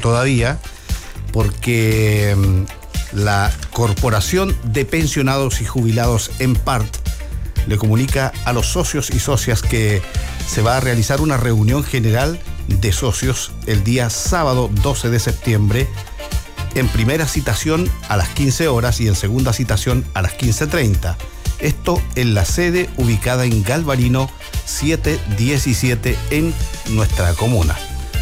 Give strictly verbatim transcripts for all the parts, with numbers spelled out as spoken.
todavía, porque la Corporación de Pensionados y Jubilados EMPART le comunica a los socios y socias que se va a realizar una reunión general de socios el día sábado doce de septiembre, en primera citación a las quince horas y en segunda citación a las quince treinta. Esto en la sede ubicada en Galvarino setecientos diecisiete en nuestra comuna.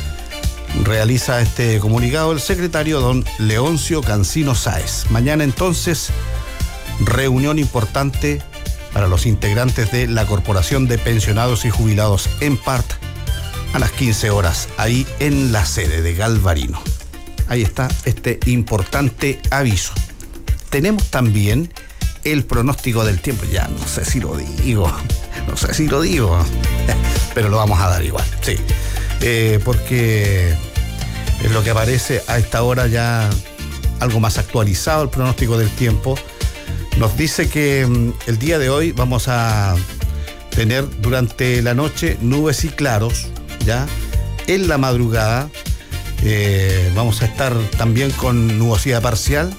Realiza este comunicado el secretario don Leoncio Cancino Sáez. Mañana entonces, reunión importante para los integrantes de la Corporación de Pensionados y Jubilados EMPART a las quince horas, ahí en la sede de Galvarino. Ahí está este importante aviso. Tenemos también el pronóstico del tiempo. Ya no sé si lo digo, no sé si lo digo, pero lo vamos a dar igual, sí. Eh, porque es lo que aparece a esta hora, ya algo más actualizado el pronóstico del tiempo. Nos dice que um, el día de hoy vamos a tener durante la noche nubes y claros, ya. En la madrugada eh, vamos a estar también con nubosidad parcial.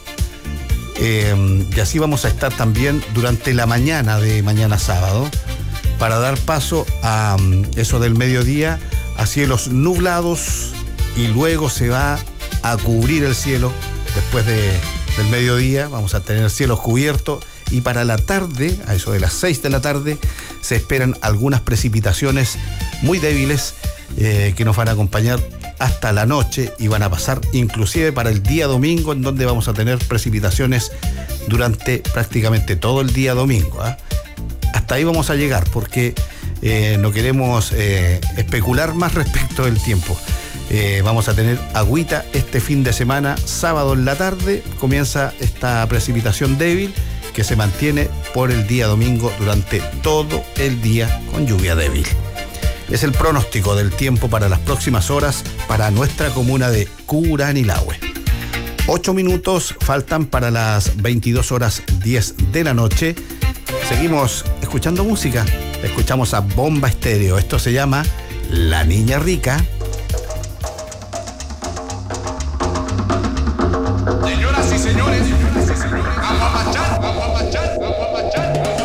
Eh, y así vamos a estar también durante la mañana de mañana sábado, para dar paso a um, eso del mediodía, a cielos nublados, y luego se va a cubrir el cielo. Después de, del mediodía vamos a tener cielos cubiertos, y para la tarde, a eso de las seis de la tarde, se esperan algunas precipitaciones muy débiles eh, que nos van a acompañar hasta la noche y van a pasar inclusive para el día domingo, en donde vamos a tener precipitaciones durante prácticamente todo el día domingo, ¿eh? Hasta ahí vamos a llegar, porque eh, no queremos eh, especular más respecto del tiempo. Eh, vamos a tener agüita este fin de semana. Sábado en la tarde comienza esta precipitación débil que se mantiene por el día domingo durante todo el día con lluvia débil. Es el pronóstico del tiempo para las próximas horas para nuestra comuna de Curanilahue. Ocho minutos faltan para las veintidós horas diez de la noche. Seguimos escuchando música. Escuchamos a Bomba Estéreo. Esto se llama La Niña Rica. Señoras y señores, señoras y señores.